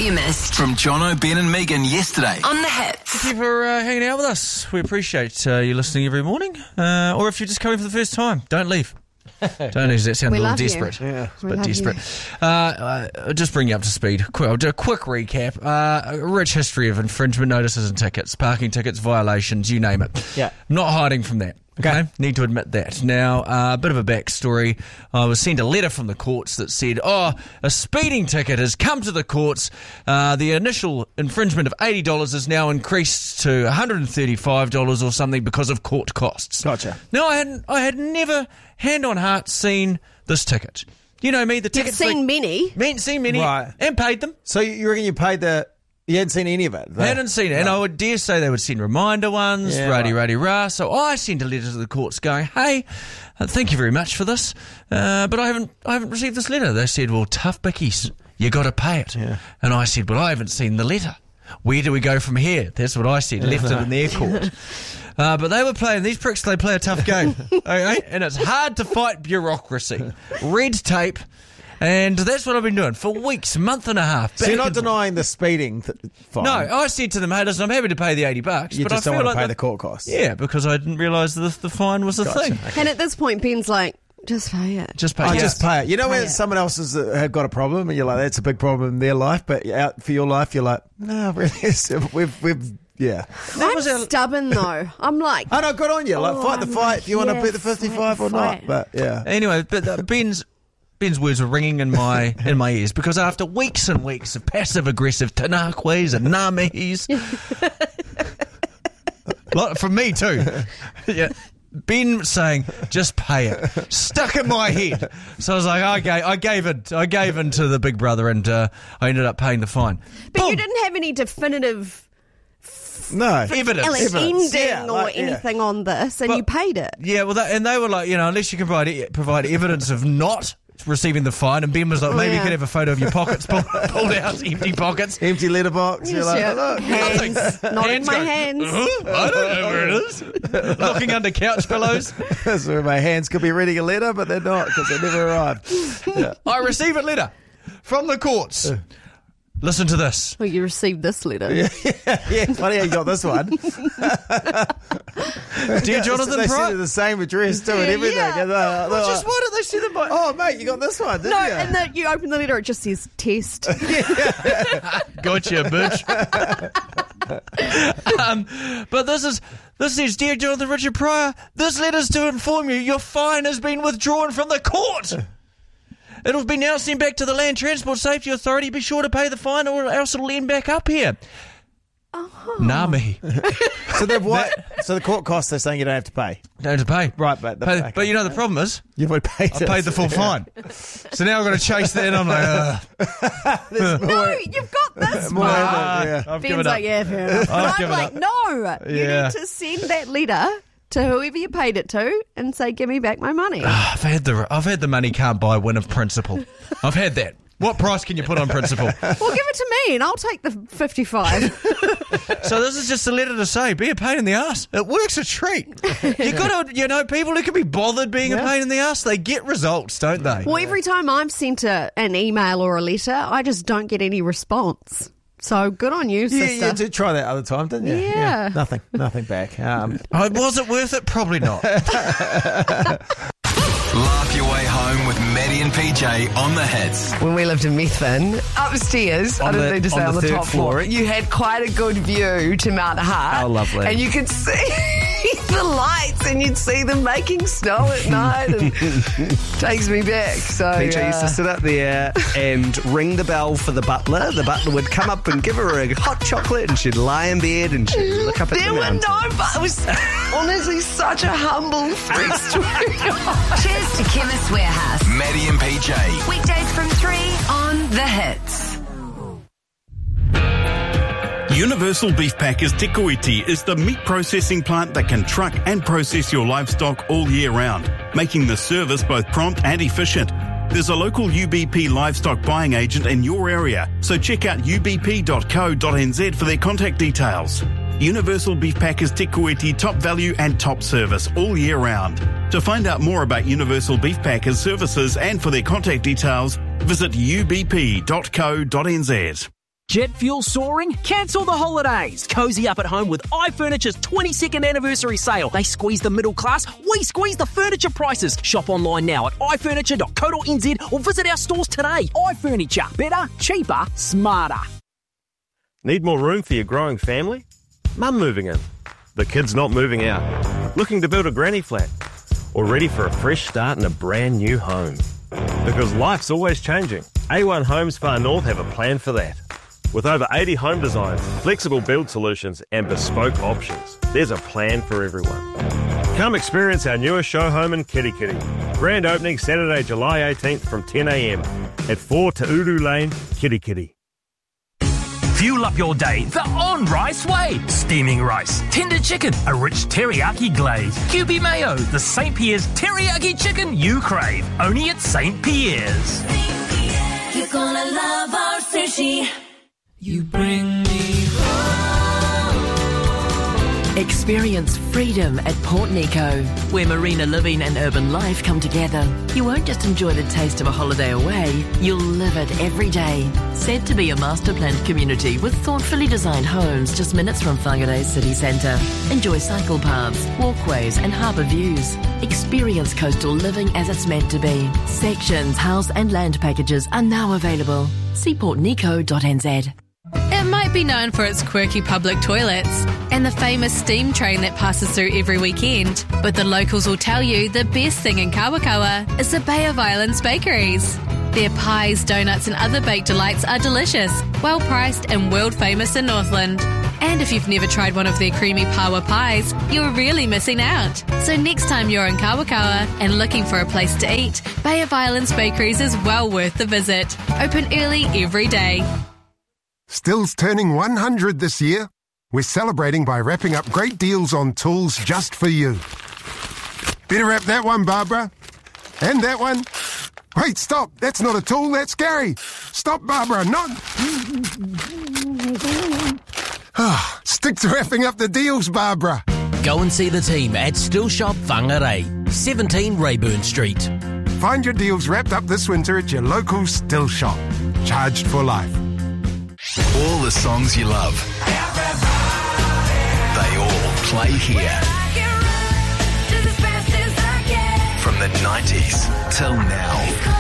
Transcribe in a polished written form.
you missed. From Jono, Ben and Megan yesterday. On the Hits. Thank you for hanging out with us. We appreciate you listening every morning. Or if you're just coming for the first time, don't leave. Don't leave. That sounds a little desperate. Yeah, it's a bit desperate. I'll just bring you up to speed. I'll do a quick recap. A rich history of infringement notices and tickets, parking tickets, violations, you name it. Yeah. I'm not hiding from that. Okay. Need to admit that. Now, a bit of a backstory. I was sent a letter from the courts that said, a speeding ticket has come to the courts. The initial infringement of $80 is now increased to $135 or something because of court costs. Gotcha. Now, I had never, hand on heart, seen this ticket. You know me, the tickets... You've seen many. Seen many, Right. and paid them. So you reckon you paid you hadn't seen any of it? I hadn't seen it, and I would dare say they would send reminder ones, Yeah, rah-de-rah-de-rah. So I sent a letter to the courts going, hey, thank you very much for this, but I haven't received this letter. They said, well, tough bickies, you got to pay it. Yeah. And I said, well, I haven't seen the letter. Where do we go from here? That's what I said, left it in their court. But they were playing, these pricks, they play a tough game, okay? And it's hard to fight bureaucracy, red tape. And that's what I've been doing for weeks, month and a half. So you're not denying the speeding fine? No, I said to them, hey, listen, I'm happy to pay the $80. You but just I don't feel want to like pay the court costs? Yeah, because I didn't realise the fine was the thing. Okay. And at this point, Ben's like, just pay it. Just pay it. Just pay it. You know Pay when it. someone else has got a problem and you're like, that's a big problem in their life, but out for your life, you're like, no, really, we've yeah. I'm stubborn though. I'm like, Oh, no, good on you. Like, fight the fight if you want to beat the fight 55 the or not. fight. But, yeah. Anyway, but Ben's words were ringing in my ears because after weeks and weeks of passive-aggressive tanakwe's and namihis, from me too, yeah, Ben saying, just pay it, stuck in my head. So I was like, okay, I gave in to the big brother and I ended up paying the fine. but Boom. you didn't have any definitive No. Evidence. ending or like, anything on this, and But- you paid it. Yeah, well, and they were like, unless you can provide evidence of not receiving the fine, and Ben was like, maybe you Yeah. could have a photo of your pockets pulled out, empty pockets. Empty letterbox. You're like, Yeah. look. Hands, not in Hands my going, hands. I don't know where it is. Looking under couch pillows. That's where my hands could be reading a letter, but they're not because they never arrived. Yeah. I receive a letter from the courts. Listen to this. Well, you received this letter. Yeah, funny how you got this one. Dear Jonathan They sent Price. it the same address too and everything. Yeah. And they're like, Why did they send it by... oh, mate, you got this one, didn't No, you? and then you open the letter, it just says test. Gotcha, bitch. But this says, Dear Jonathan Richard Pryor, this letter's to inform you your fine has been withdrawn from the court. It'll be now sent back to the Land Transport Safety Authority. Be sure to pay the fine or else it'll end back up here. Nah, me. So so the court costs they're saying you don't have to pay. Don't have to pay. Right, but But you know the problem is, you've already paid I paid the full fine. So now I've got to chase that and I'm like, No, you've got this one. yeah. I've Ben's given up. like, yeah, fair enough. I've I'm given like, up. no, you Yeah. need to send that letter to whoever you paid it to and say, give me back my money. I've had the money can't buy win of principle. I've had that. What price can you put on principle? Well, give it to me and I'll take the 55. So this is just a letter to say, be a pain in the ass. It works a treat. You got to, people who can be bothered being a pain in the ass, they get results, don't they? Well, every time I've sent an email or a letter, I just don't get any response. So good on you, Yeah, sister. you did try that other time, didn't you? Yeah. Nothing back. Was it worth it? Probably not. Laugh your way home with Maddie and PJ on the Hits. When we lived in Methven, upstairs, I didn't need to say on the third top floor, floor. you had quite a good view to Mount Hart. How lovely. And you could see the lights and you'd see them making snow at night and takes me back. So PJ used to sit up there and ring the bell for the butler. The butler would come up and give her a hot chocolate and she'd lie in bed and she'd look up at there the were mountain. no, but it was honestly such a humble freak story. Cheers to Chemist Warehouse. Maddie and PJ. Weekdays from 3 on The Hits. Universal Beef Packers Te Kuiti is the meat processing plant that can truck and process your livestock all year round, making the service both prompt and efficient. There's a local UBP livestock buying agent in your area, so check out ubp.co.nz for their contact details. Universal Beef Packers Te Kuiti, top value and top service all year round. To find out more about Universal Beef Packers services and for their contact details, visit ubp.co.nz. Jet fuel soaring? Cancel the holidays. Cozy up at home with iFurniture's 22nd anniversary sale. They squeeze the middle class, we squeeze the furniture prices. Shop online now at ifurniture.co.nz or visit our stores today. iFurniture. Better, cheaper, smarter. Need more room for your growing family? Mum moving in. The kids not moving out. Looking to build a granny flat. Or ready for a fresh start in a brand new home. Because life's always changing. A1 Homes Far North have a plan for that. With over 80 home designs, flexible build solutions and bespoke options, there's a plan for everyone. Come experience our newest show home in Kitty Kitty. Grand opening Saturday, July 18th from 10 a.m. at 4 Te Uru Lane, Kitty Kitty. Fuel up your day the on-rice way. Steaming rice, tender chicken, a rich teriyaki glaze, QB mayo, the St. Pierre's teriyaki chicken you crave. Only at St. Pierre's. You're gonna love our sushi. You bring me home. Experience freedom at Port Nico, where marina living and urban life come together. You won't just enjoy the taste of a holiday away, you'll live it every day. Said to be a master-planned community with thoughtfully designed homes just minutes from Whangarei city centre. Enjoy cycle paths, walkways and harbour views. Experience coastal living as it's meant to be. Sections, house and land packages are now available. See portnico.nz. It might be known for its quirky public toilets and the famous steam train that passes through every weekend, but the locals will tell you the best thing in Kawakawa is the Bay of Islands bakeries. Their pies, donuts and other baked delights are delicious, well priced and world famous in Northland. And if you've never tried one of their creamy pawa pies, you're really missing out. So next time you're in Kawakawa and looking for a place to eat, Bay of Islands Bakeries is well worth the visit. Open early every day. Still's turning 100 this year. We're celebrating by wrapping up great deals on tools just for you. Better wrap that one, Barbara. And that one. Wait, stop. That's not a tool, that's Gary. Stop, Barbara, not... Stick to wrapping up the deals, Barbara. Go and see the team at Still Shop Whangarei, 17 Rayburn Street. Find your deals wrapped up this winter at your local Still Shop. Charged for life. All the songs you love. They all play here. From the 90s till now.